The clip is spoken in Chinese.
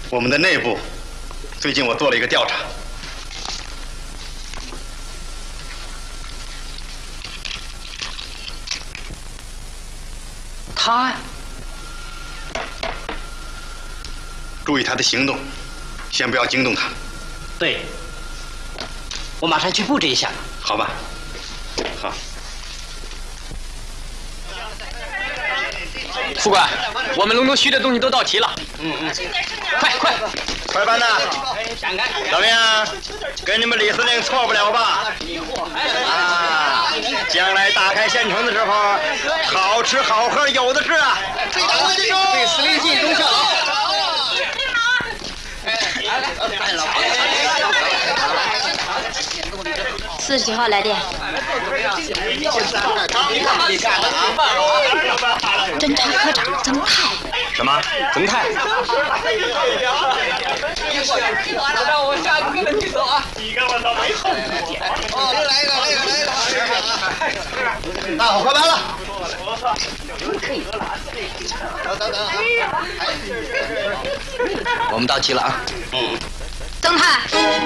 我们的内部，最近我做了一个调查。 他， 注意他的行动，先不要惊动他。 对，我马上去布置一下。 好吧，好。 副官，我们隆中需的东西都到齐了。快办呐！ 怎么样？跟你们李司令错不了吧？啊！将来打开县城的时候，好吃好喝有的是啊！ 对司令尽忠孝啊！ 49号来电。侦查科长曾泰。 什么？曾泰？ 让我下课了，你走啊！ 来一个！大伙快来了！ 我们到齐了啊！ 曾泰，